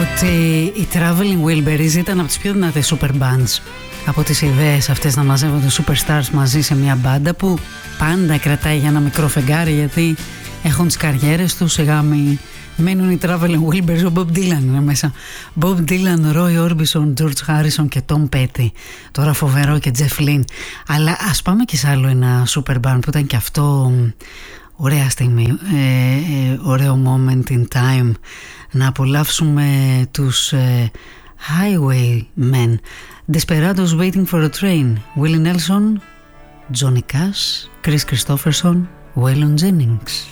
ότι οι Traveling Wilburys ήταν από τις πιο δυνατές super bands. Από τις ιδέες αυτές να μαζεύονται superstars μαζί σε μια μπάντα που πάντα κρατάει για ένα μικρό φεγγάρι, γιατί έχουν τις καριέρες τους, σιγά μη μένουν οι Traveling Wilburys. Ο Bob Dylan είναι μέσα. Bob Dylan, Roy Orbison, George Harrison και Tom Petty. Τώρα φοβερό, και Jeff Lynne. Αλλά ας πάμε και σε άλλο ένα super band που ήταν και αυτό ωραία στιγμή, ωραίο moment in time. Να απολαύσουμε τους Highwaymen, Desperados Waiting for a Train, Willie Nelson, Johnny Cash, Chris Christopherson, Waylon Jennings.